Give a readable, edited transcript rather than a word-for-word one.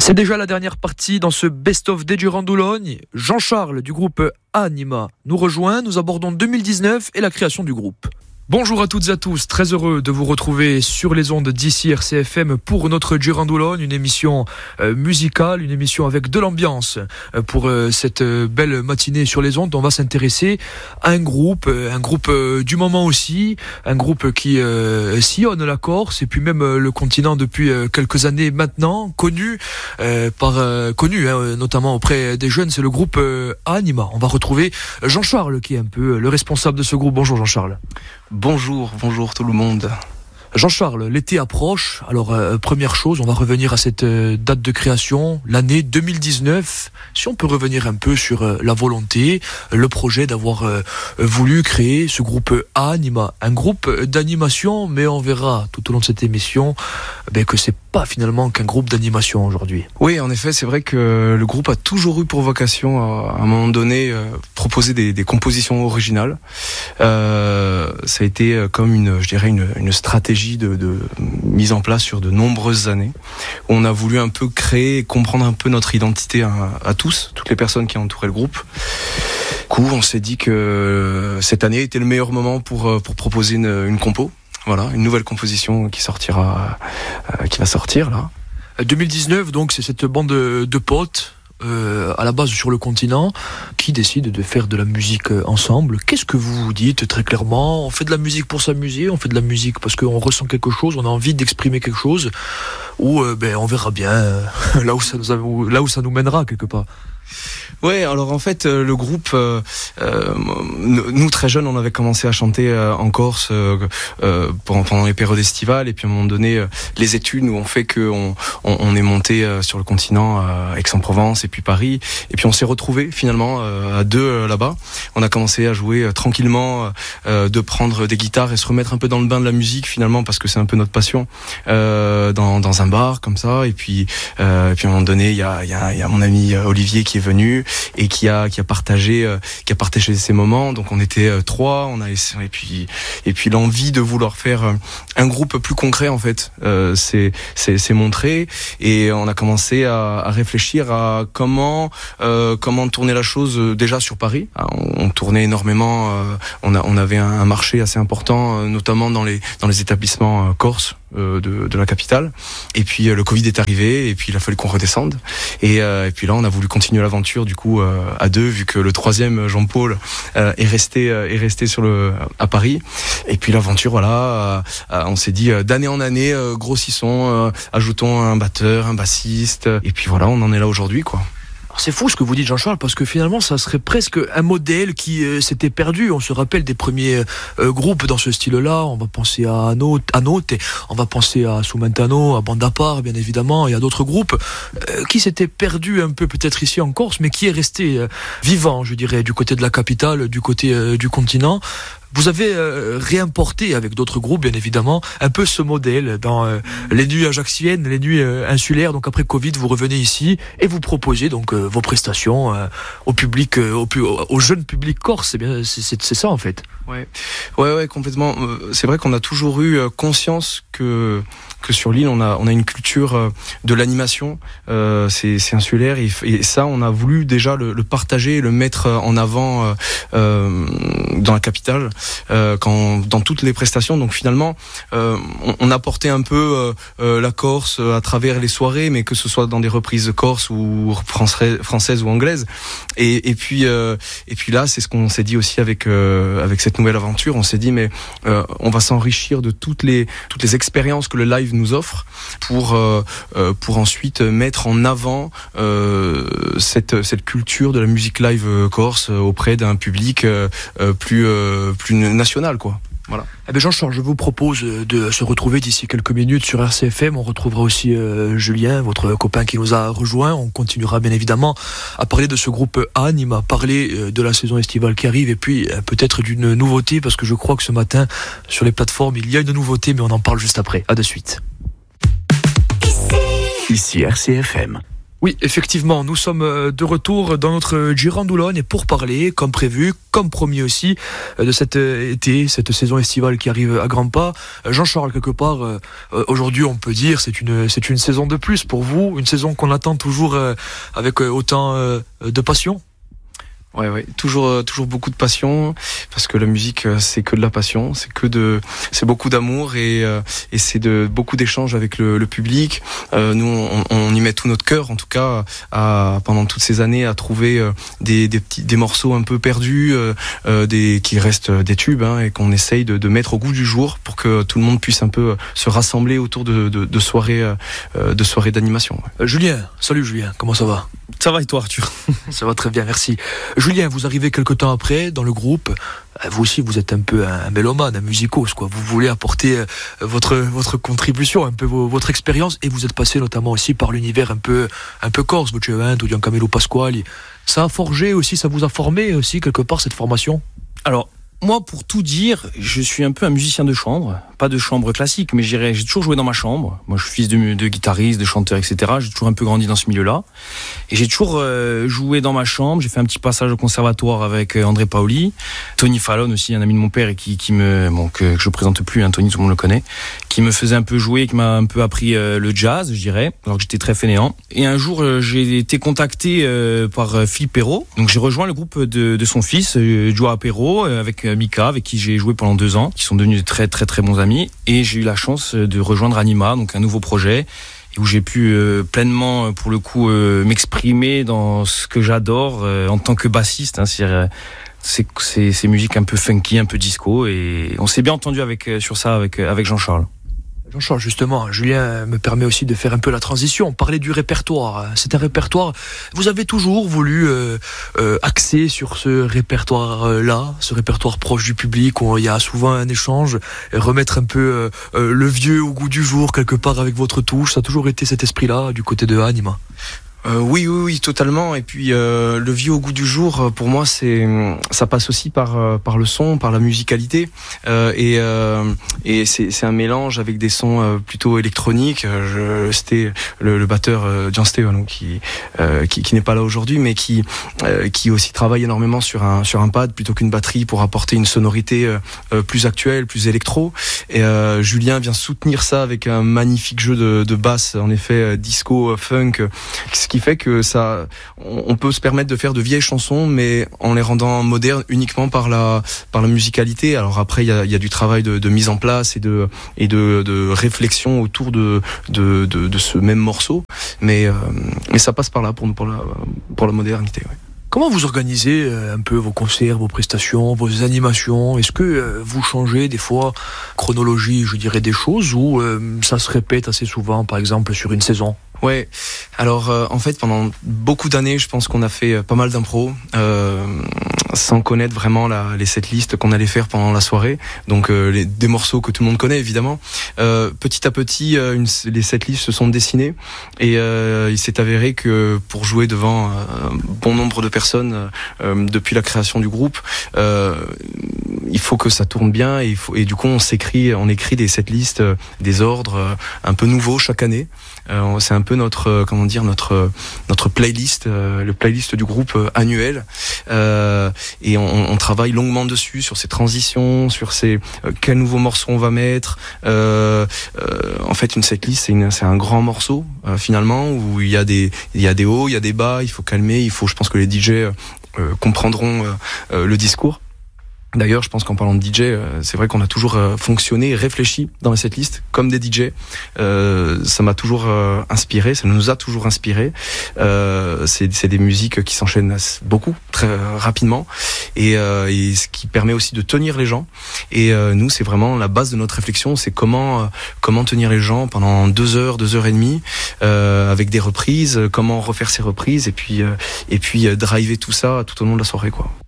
C'est déjà la dernière partie dans ce best-of des Durand-Boulogne. Jean-Charles du groupe Anima nous rejoint. Nous abordons 2019 et la création du groupe. Bonjour à toutes et à tous, très heureux de vous retrouver sur les ondes d'ici RCFM pour notre Durand-Boulogne, une émission musicale, une émission avec de l'ambiance. Pour cette belle matinée sur les ondes, on va s'intéresser à un groupe du moment aussi, un groupe qui sillonne la Corse et puis même le continent depuis quelques années maintenant, connu notamment auprès des jeunes, c'est le groupe Anima. On va retrouver Jean-Charles qui est un peu le responsable de ce groupe. Bonjour Jean-Charles. Bonjour tout le monde. Jean-Charles, l'été approche. Alors, première chose, on va revenir à cette date de création, l'année 2019. Si on peut revenir un peu sur la volonté, le projet d'avoir voulu créer ce groupe Anima, un groupe d'animation, mais on verra tout au long de cette émission que c'est pas finalement qu'un groupe d'animation aujourd'hui. Oui, en effet, c'est vrai que le groupe a toujours eu pour vocation, à un moment donné, proposer des compositions originales. Ça a été comme une stratégie de mise en place sur de nombreuses années. On a voulu un peu créer et comprendre un peu notre identité à tous, toutes les personnes qui entouraient le groupe. Du coup, on s'est dit que cette année était le meilleur moment pour proposer une compo. Voilà, une nouvelle composition qui va sortir là. 2019, donc c'est cette bande de potes à la base sur le continent qui décide de faire de la musique ensemble. Qu'est-ce que vous vous dites très clairement? On fait de la musique pour s'amuser, on fait de la musique parce qu'on ressent quelque chose, on a envie d'exprimer quelque chose, ou on verra bien là où ça nous mènera quelque part. Ouais, alors en fait le groupe, nous très jeunes, on avait commencé à chanter en Corse pendant les périodes estivales, et puis à un moment donné les études nous ont fait que on est monté sur le continent, Aix-en-Provence et puis Paris, et puis on s'est retrouvés finalement à deux là-bas. On a commencé à jouer tranquillement, de prendre des guitares et se remettre un peu dans le bain de la musique finalement, parce que c'est un peu notre passion, dans un bar comme ça, et puis à un moment donné il y a mon ami Olivier qui est venu et qui a partagé ces moments. Donc on était trois, et puis l'envie de vouloir faire un groupe plus concret en fait, c'est montré, et on a commencé à réfléchir à comment tourner la chose déjà sur Paris. On tournait énormément, on avait un marché assez important, notamment dans les établissements corses de la capitale, et puis le Covid est arrivé, et puis il a fallu qu'on redescende, et puis là on a voulu continuer l'aventure du coup à deux, vu que le troisième Jean-Paul est resté à Paris, et puis l'aventure on s'est dit d'année en année grossissons, ajoutons un batteur, un bassiste, et puis voilà, on en est là aujourd'hui quoi. C'est fou ce que vous dites Jean-Charles, parce que finalement ça serait presque un modèle qui s'était perdu. On se rappelle des premiers groupes dans ce style-là. On va penser à Note, on va penser à Sumentano, à Bande à part bien évidemment. Il y a d'autres groupes qui s'étaient perdus un peu peut-être ici en Corse, mais qui est resté vivant, je dirais, du côté de la capitale, du côté du continent. Vous avez réimporté avec d'autres groupes, bien évidemment, un peu ce modèle dans les nuits ajaxiennes, les nuits insulaires. Donc après Covid, vous revenez ici et vous proposez donc vos prestations au public, au jeune public corse. C'est ça en fait. Ouais, complètement. C'est vrai qu'on a toujours eu conscience que sur l'île, on a une culture de l'animation. C'est insulaire, et ça, on a voulu déjà le partager et le mettre en avant dans la capitale, dans toutes les prestations. Donc finalement, on apportait un peu la Corse à travers les soirées, mais que ce soit dans des reprises corse ou françaises ou anglaises. Et puis là, c'est ce qu'on s'est dit aussi avec cette nouvelle aventure. On s'est dit mais on va s'enrichir de toutes les expériences que le live nous offre pour ensuite mettre en avant cette culture de la musique live corse auprès d'un public plus national quoi. Voilà. Jean-Charles, je vous propose de se retrouver d'ici quelques minutes sur RCFM. On retrouvera aussi Julien, votre copain qui nous a rejoint. On continuera bien évidemment à parler de ce groupe Anima, parler de la saison estivale qui arrive, et puis peut-être d'une nouveauté, parce que je crois que ce matin sur les plateformes il y a une nouveauté, mais on en parle juste après. À de suite. Ici RCFM. Oui, effectivement, nous sommes de retour dans notre Girandoulone et pour parler, comme prévu, comme promis aussi, de cet été, cette saison estivale qui arrive à grands pas. Jean-Charles, quelque part, aujourd'hui on peut dire c'est une saison de plus pour vous, une saison qu'on attend toujours avec autant de passion. Ouais, toujours beaucoup de passion, parce que la musique c'est que de la passion, c'est beaucoup d'amour et c'est beaucoup d'échanges avec le public. Nous on y met tout notre cœur, en tout cas, pendant toutes ces années, à trouver des morceaux un peu perdus, qui restent des tubes, et qu'on essaye de mettre au goût du jour pour que tout le monde puisse un peu se rassembler autour de soirées d'animation. Julien, salut Julien, comment ça va? Ça va et toi, Arthur? Ça va très bien, merci. Julien, vous arrivez quelque temps après dans le groupe. Vous aussi, vous êtes un peu un mélomane, un musicos, quoi. Vous voulez apporter votre contribution, un peu votre expérience, et vous êtes passé notamment aussi par l'univers un peu corse, ou Giancarlo Pasquale. Ça a forgé aussi, ça vous a formé aussi quelque part cette formation? Alors, moi, pour tout dire, je suis un peu un musicien de chambre, pas de chambre classique, mais j'ai toujours joué dans ma chambre. Moi, je suis fils de guitariste, de chanteur, etc. J'ai toujours un peu grandi dans ce milieu-là. Et j'ai toujours joué dans ma chambre. J'ai fait un petit passage au conservatoire avec André Paoli, Tony Fallon aussi, un ami de mon père, et que je présente plus, Tony, tout le monde le connaît, qui me faisait un peu jouer, qui m'a un peu appris le jazz, je dirais, alors que j'étais très fainéant. Et un jour, j'ai été contacté par Philippe Perrault. Donc, j'ai rejoint le groupe de son fils, Joao Perrault, avec Mika, avec qui j'ai joué pendant 2 ans, qui sont devenus de très très très bons amis, et j'ai eu la chance de rejoindre Anima, donc un nouveau projet où j'ai pu pleinement, pour le coup, m'exprimer dans ce que j'adore en tant que bassiste, c'est ces musiques un peu funky, un peu disco, et on s'est bien entendu sur ça avec Jean-Charles. Jean-Charles, justement, Julien me permet aussi de faire un peu la transition, parler du répertoire. C'est un répertoire, vous avez toujours voulu axer sur ce répertoire-là, ce répertoire proche du public, où il y a souvent un échange, remettre un peu le vieux au goût du jour, quelque part avec votre touche. Ça a toujours été cet esprit-là du côté de Anima. Oui, totalement. Et puis le vieux au goût du jour, pour moi, ça passe aussi par le son, par la musicalité, et c'est un mélange avec des sons plutôt électroniques. C'était le batteur Jan Steo, qui n'est pas là aujourd'hui, mais qui aussi travaille énormément sur un pad plutôt qu'une batterie pour apporter une sonorité plus actuelle, plus électro. Et Julien vient soutenir ça avec un magnifique jeu de basse, en effet disco, funk, ce qui fait que on peut se permettre de faire de vieilles chansons, mais en les rendant modernes uniquement par la musicalité. Alors après, il y a du travail de mise en place et de réflexion autour de ce même morceau, mais ça passe par là pour la modernité. Ouais. Comment vous organisez un peu vos concerts, vos prestations, vos animations? Est-ce que vous changez des fois chronologie, je dirais, des choses, ou ça se répète assez souvent, par exemple sur une saison? Ouais, alors en fait pendant beaucoup d'années je pense qu'on a fait pas mal d'impro sans connaître vraiment les setlists qu'on allait faire pendant la soirée, donc des morceaux que tout le monde connaît évidemment. Petit à petit les setlists se sont dessinés, et il s'est avéré que pour jouer devant un bon nombre de personnes depuis la création du groupe, il faut que ça tourne bien, et du coup on écrit des setlists, des ordres un peu nouveaux chaque année. C'est un peu notre playlist, le playlist du groupe annuel, et on travaille longuement dessus, sur ces transitions, sur quels nouveaux morceaux on va mettre. En fait, une setlist, c'est un grand morceau finalement, où il y a des hauts, il y a des bas, il faut calmer, je pense que les DJ comprendront le discours. D'ailleurs, je pense qu'en parlant de DJ, c'est vrai qu'on a toujours fonctionné, réfléchi dans la setlist comme des DJ. Ça m'a toujours inspiré, ça nous a toujours inspiré. C'est des musiques qui s'enchaînent beaucoup, très rapidement, et ce qui permet aussi de tenir les gens. Et nous, c'est vraiment la base de notre réflexion, c'est comment tenir les gens pendant 2 heures, 2 heures et demie, avec des reprises, comment refaire ces reprises, et puis driver tout ça tout au long de la soirée, quoi.